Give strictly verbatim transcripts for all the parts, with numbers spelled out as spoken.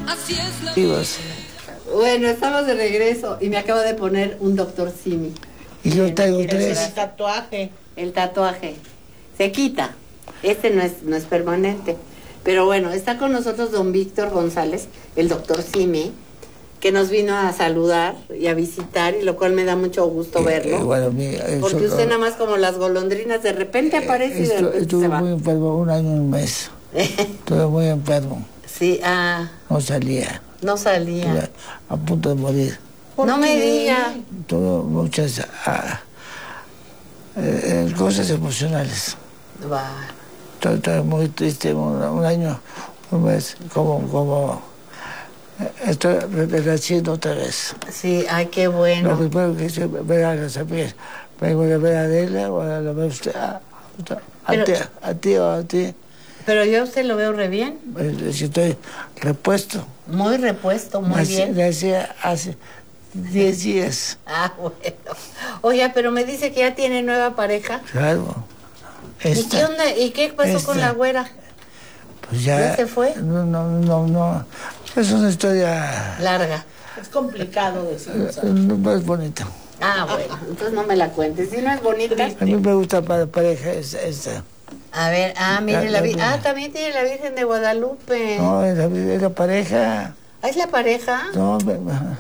Así es la vida. Bueno, estamos de regreso y me acabo de poner un doctor Simi. Y yo traigo tres. El tatuaje. El tatuaje. Se quita. Este no es, no es permanente. Pero bueno, está con nosotros don Víctor González, el doctor Simi, que nos vino a saludar y a visitar, y lo cual me da mucho gusto verlo. Eh, bueno, mi, eso, porque usted nada más como las golondrinas, de repente aparece eh, y de repente estuve se va. muy enfermo, un año y un mes. Estuve muy enfermo. Sí, ah. No salía. No salía. Estuve a punto de morir. No me diga. Tuve muchas ah, eh, cosas emocionales. Va. Estoy muy triste, un, un año, un mes, como, como estoy renaciendo otra vez. Sí, ay, qué bueno. Lo primero que hice, ver a las amigas, vengo a ver a Adela o a la ver usted, a, a, Pero, ti, a ti o a ti. Pero yo a usted lo veo re bien. Si estoy repuesto. Muy repuesto, muy Nací, bien. Nací hace diez días. Ah, bueno. Oye, pero me dice que ya tiene nueva pareja. Claro. Esta, ¿Y qué onda? ¿Y qué pasó esta, con la güera? Pues ya. ¿Ya se fue? No, no, no, no. Es una historia larga. Es complicado decirlo. No, no es bonita. Ah, bueno, entonces no me la cuentes. Si no es bonita. A mí me gusta para pareja esta. esta. A ver, ah, mire la, la, la Ah, también tiene la Virgen de Guadalupe. No, es la, es la pareja. ¿Ah, es la pareja? No, me,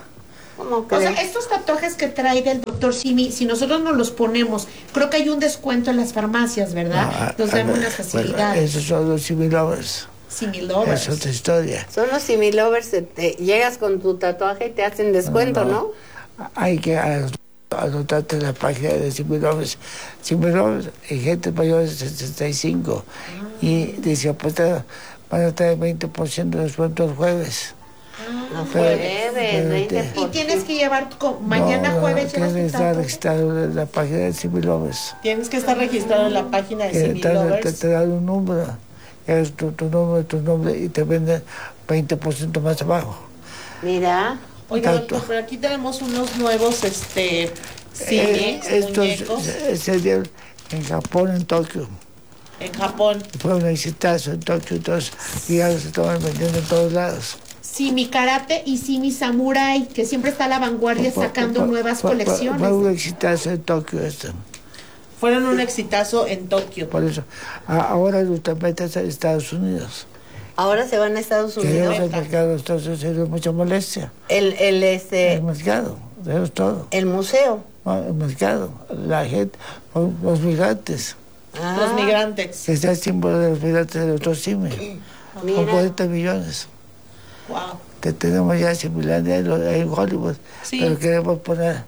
¿Cómo que? O sea, estos tatuajes que trae del doctor Simi, si nosotros nos los ponemos, creo que hay un descuento en las farmacias, ¿verdad? No, nos dan unas facilidades. Bueno, esos son los Simi Lovers. Simi Lovers. Es otra historia. Son los Simi Lovers. Te, llegas con tu tatuaje y te hacen descuento, ¿no? ¿no? Hay que anotarte en la página de Simi Lovers. Simi Lovers, hay gente mayor de sesenta y cinco. Ah. Y dice, pues van a tener veinte por ciento de descuento el jueves. Ah, jueves, veinte. Y tienes que llevar con, mañana no, jueves. No, tienes que estar registrado en la página de Simi Lovers. Tienes que estar registrado en la página de Simi Lovers. Te, te dan un número, es tu, tu nombre, tu nombre y te venden veinte por ciento más abajo. Mira. Oiga, doctor, pero aquí tenemos unos nuevos, este, Simi, eh, estos se, se dieron en Japón, en Tokio. En Japón. Fue un exitazo en Tokio, entonces ya se estaban vendiendo en todos lados. Simi Karate y Simi Samurai, que siempre está a la vanguardia sacando fue, nuevas fue, colecciones. Fue un exitazo en Tokio esto. Fueron un exitazo en Tokio. Por eso, ahora los tapetes a Estados Unidos. Ahora se van a Estados Unidos. Queremos el mercado de Estados Unidos, mucha molestia. El, el, este... El mercado, tenemos todo. El museo. No, el mercado, la gente, los migrantes. Ah. Los migrantes. Que es el símbolo de los migrantes del doctor Simi. Con cuarenta millones. Wow. Que tenemos ya similares en Hollywood. Sí. Pero queremos poner.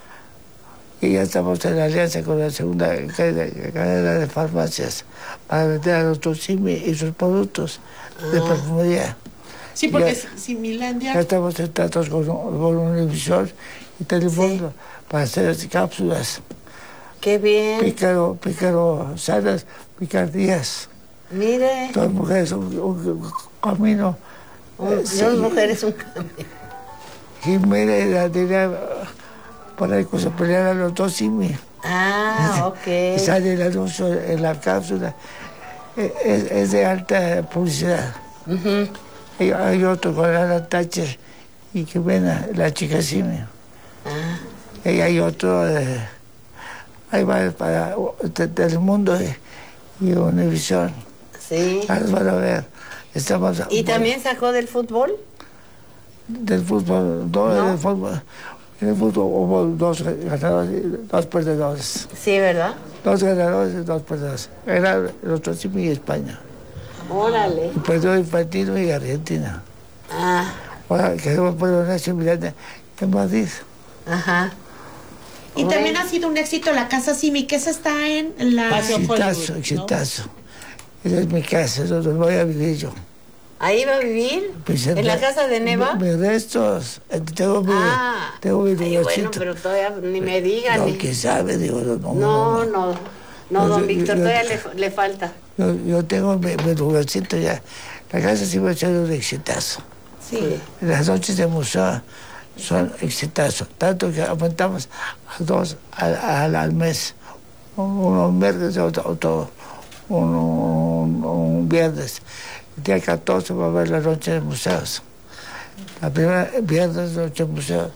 Y ya estamos en la alianza con la segunda cadena de farmacias para vender al doctor Simi y sus productos ah. de perfumería. Sí, porque ya, Similandia. Ya estamos en tratos con, con Univision y Telemundo sí. para hacer las cápsulas. Qué bien. Pícaro, pícaro, sanas, picardías. Mire. Todas mujeres un, un, un camino. Un, eh, sí. Dos mujeres un camino. Y mire, la diría por ahí que se pelearon los dos Simi. Ah, ok. Y sale el anuncio en la cápsula. Es, es de alta publicidad. Uh-huh. y hay otro con Alan Thatcher y que ven la chica Simi. Ah. Y hay otro. Eh, hay varios para Telemundo y, y Univision. Sí. Las van a ver. Estamos, ¿Y bueno, también sacó del fútbol? Del fútbol, no, no. Del fútbol. En el fútbol hubo dos ganadores y dos perdedores. Sí, ¿verdad? Dos ganadores y dos perdedores. Era el otro Simi y España. Órale. Y perdió Infantino y Argentina. Ah. Ahora queremos poner una similar en Madrid. Ajá. Y bueno, también ha sido un éxito la Casa Simi, que esa está en la... Exitazo, exitazo. ¿No? Esa es mi casa, donde voy a vivir yo. ¿Ahí va a vivir? Pues ¿En, ¿En la casa de Neva? Mis restos. Tengo mi, ah, tengo mi ay, bueno, pero todavía ni me digan. No, ni... que sabe, digo, no. No, no, no, no, no don yo, Víctor, yo, todavía yo, le, le falta. Yo, yo tengo mi, mi lugarcito ya. La casa sí va a ser un exitazo. Sí. Las noches de museo son exitazo. Tanto que aumentamos a dos al, al, al mes. Uno un viernes, otro, otro un, un, un viernes. El día catorce va a haber la noche de museos. La primera, viernes noche museo.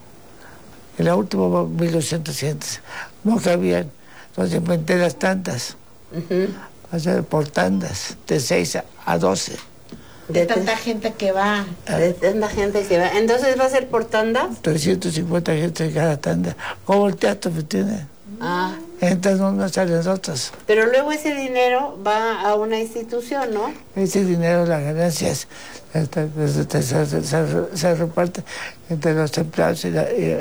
En la última, mil doscientas gentes. No cabían. Entonces inventé las tandas. Uh-huh. Hacer por tandas, de seis a doce. De tanta gente que va. De tanta gente que va. Entonces, ¿va a ser por tandas? trescientas cincuenta gente en cada tanda. Como el teatro que tiene. Ah. Entran unas, salen otras. Pero luego ese dinero va a una institución, ¿no? Ese dinero, las ganancias, se, se, se, se reparte entre los empleados y, la, y,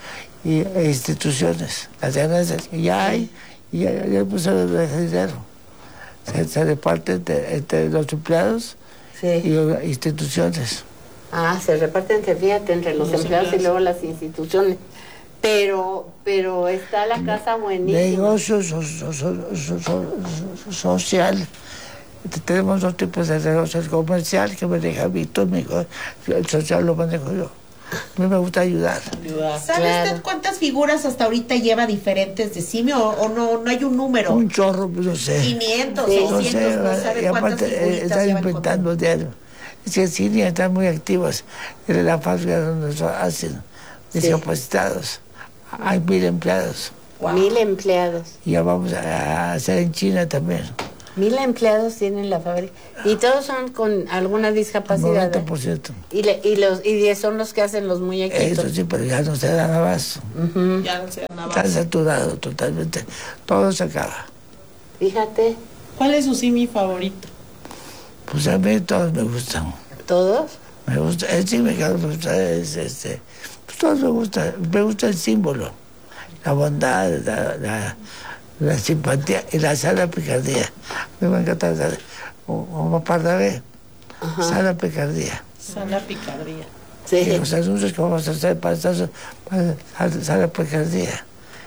y e instituciones. Las ganancias que ya hay, y ya, ya pusieron ese dinero. Se, se reparte entre, entre los empleados, sí, y instituciones. Ah, se reparte entre, fíjate, entre los, los empleados, empleados y luego las instituciones. Pero, pero está la casa buenísima. Negocio so, so, so, so, so, social. Tenemos dos tipos de negocio. El comercial, que maneja Víctor, el social lo manejo yo. A mí me gusta ayudar. ¿Sabe claro. usted cuántas figuras hasta ahorita lleva diferentes de Simi o, o no, no hay un número? Un chorro, no sé. quinientos, seiscientos, no, sé, no sabe y cuántas aparte, están inventando diario. Es que en Simi están muy activos. En la fábrica donde hacen discapacitados. Sí. Hay mil empleados. Wow. Mil empleados. Y ya vamos a hacer en China también. Mil empleados tienen la fábrica. Y todos son con alguna discapacidad. noventa por ciento. Y, le, y, los, y son los que hacen los muñequitos. Eso sí, pero ya no se dan abasto. Uh-huh. Ya no se dan abasto. Está saturado totalmente. Todo se acaba. Fíjate. ¿Cuál es su Simi favorito? Pues a mí todos me gustan. ¿Todos? Me gusta. El Simi que me gusta es este... Todo me gusta, me gusta el símbolo, la bondad, la, la, la simpatía y la sana picardía. Me va a encantar, como Pardavé, sana picardía. Sana picardía. Sí. Y los anuncios que vamos a hacer para estar para sana picardía.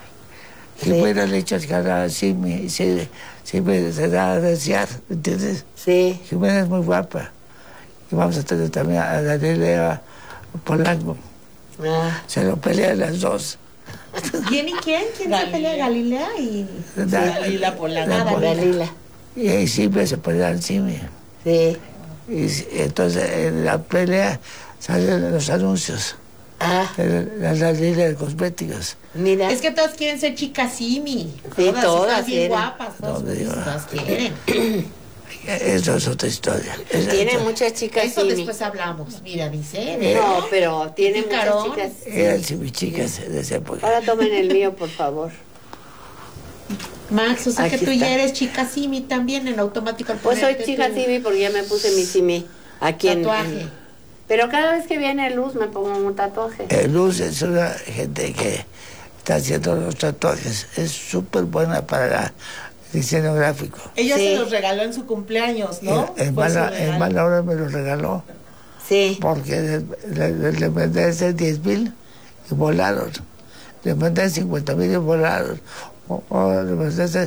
Sí. Y buena leche al canal, sí, me, sí, sí me se da a desear, ¿entiendes? Sí. Jimena es muy guapa. Y vamos a tener también a Daniela Polanco. Ah. Se lo pelean las dos. ¿Quién y quién? ¿Quién Galilea. Se pelea? Galilea y... Da, Galila Polanco. Ah, Galila. Y ahí siempre se pelean Simi. Sí. Y entonces en la pelea salen los anuncios. Ah. Las Galila de cosméticos. Mira. Es que todas quieren ser chicas Simi. Sí, todas. Todas bien guapas. Todas, no, todas quieren. Eso es otra historia. Tiene muchas chicas. Eso Simi. Después hablamos. Mira, dice. ¿eh? No, pero tiene muchas carón. Chicas. Eran Simi chicas de esa época. Ahora tomen el mío, por favor. Max, o sea aquí que tú está. Ya eres chica Simi también en automático. Pues soy chica tu... Simi porque ya me puse mi Simi aquí en tatuaje. Pero cada vez que viene Luz me pongo un tatuaje. Eh, Luz es una gente que está haciendo los tatuajes. Es súper buena para la diseño gráfico. Ella sí. Se los regaló en su cumpleaños, ¿no? En mala hora me los regaló. Sí. Porque le, le, le mandé ese diez mil y volaron. Le mandé cincuenta mil y volaron. O, o le mandé ese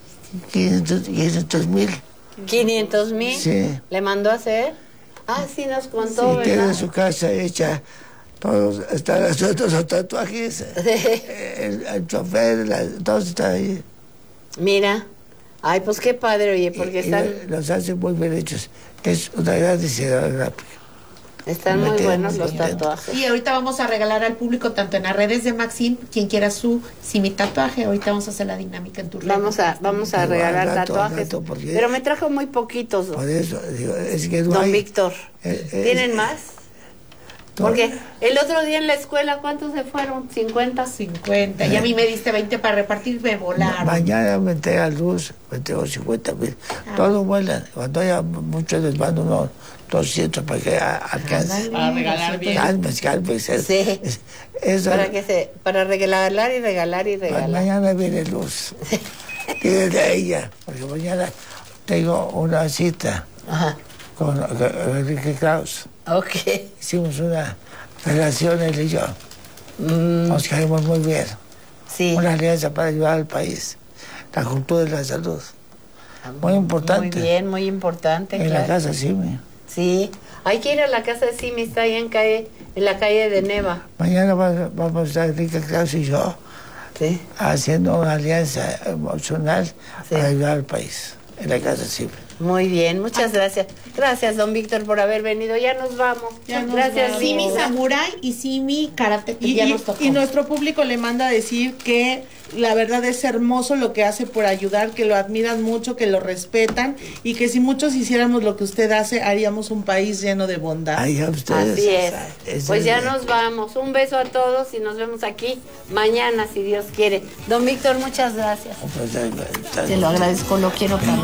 quinientos mil. ¿quinientos mil? Sí. ¿Le mandó a hacer? Ah, sí, nos contó, sí, ¿verdad? Tiene su casa hecha. Todos están haciendo los tatuajes. el, el chofer, la, todos están ahí. Mira, ay, pues qué padre, oye, porque y, están... Y los hacen muy bien hechos. Es una gran diseñadora gráfica. Están muy buenos los tatuajes. Y ahorita vamos a regalar al público, tanto en las redes de Maxine, quien quiera su Simi tatuaje. Ahorita vamos a hacer la dinámica en tu red. Vamos a, vamos a regalar rato, tatuajes. Rato, pero me trajo muy poquitos. Por eso, digo, es que no Don hay, Víctor, eh, ¿tienen eh, más? Porque el otro día en la escuela, ¿cuántos se fueron? ¿cincuenta? cincuenta. Y a mí me diste veinte para repartir, me volaron. Mañana me entrega Luz, me entrego cincuenta mil. Ah. Todos vuelan. Cuando haya muchos les mando unos doscientos para que alcance. Para regalar bien. Calmes, calmes. Sí. Eso, para, que se, para regalar y regalar y regalar. Mañana viene Luz. Dile de ella, porque mañana tengo una cita. Ajá. Con Enrique Krauss. Ok. Hicimos una relación él y yo. Mm. Nos caímos muy bien. Sí. Una alianza para ayudar al país. La cultura y la salud. Muy importante. Muy bien, muy importante. En claro. La casa Simi. Sí. Hay que ir a la casa de Simi, está ahí en, calle, en la calle de Neva. Mañana vamos a estar Enrique Krauss y yo. Sí. Haciendo una alianza emocional sí. Para ayudar al país. En la casa Simi. Muy bien, muchas gracias. Gracias, don Víctor, por haber venido. Ya nos vamos. Ya nos gracias, vamos. Simi Samurai y Simi Karate. Y, ya y, nos tocó. y nuestro público le manda a decir que la verdad es hermoso lo que hace por ayudar, que lo admiran mucho, que lo respetan y que si muchos hiciéramos lo que usted hace, haríamos un país lleno de bondad. Ay, a ustedes. Así es. es Pues ya el- nos vamos. Un beso a todos y nos vemos aquí mañana, si Dios quiere. Don Víctor, muchas gracias. Te lo agradezco, lo quiero tanto.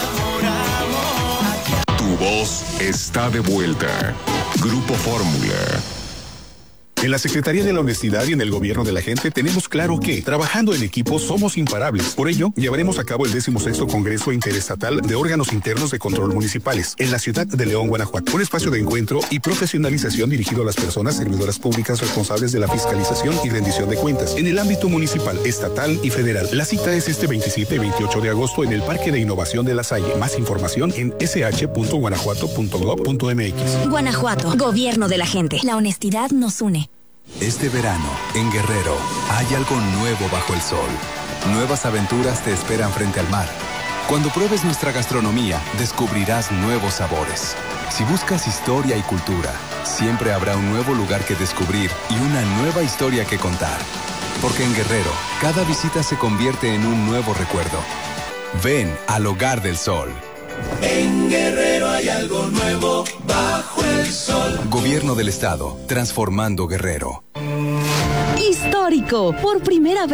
Tu voz está de vuelta. Grupo Fórmula. En la Secretaría de la Honestidad y en el Gobierno de la Gente tenemos claro que, trabajando en equipo, somos imparables. Por ello, llevaremos a cabo el decimosexto Congreso Interestatal de Órganos Internos de Control Municipales en la ciudad de León, Guanajuato. Un espacio de encuentro y profesionalización dirigido a las personas servidoras públicas responsables de la fiscalización y rendición de cuentas en el ámbito municipal, estatal y federal. La cita es este veintisiete y veintiocho de agosto en el Parque de Innovación de La Salle. Más información en ese hache punto guanajuato punto gob punto eme equis. Guanajuato, Gobierno de la Gente. La honestidad nos une. Este verano, en Guerrero, hay algo nuevo bajo el sol. Nuevas aventuras te esperan frente al mar. Cuando pruebes nuestra gastronomía, descubrirás nuevos sabores. Si buscas historia y cultura, siempre habrá un nuevo lugar que descubrir y una nueva historia que contar. Porque en Guerrero, cada visita se convierte en un nuevo recuerdo. Ven al Hogar del Sol. En Guerrero hay algo nuevo bajo el sol. Gobierno del Estado, transformando Guerrero. Histórico, por primera vez.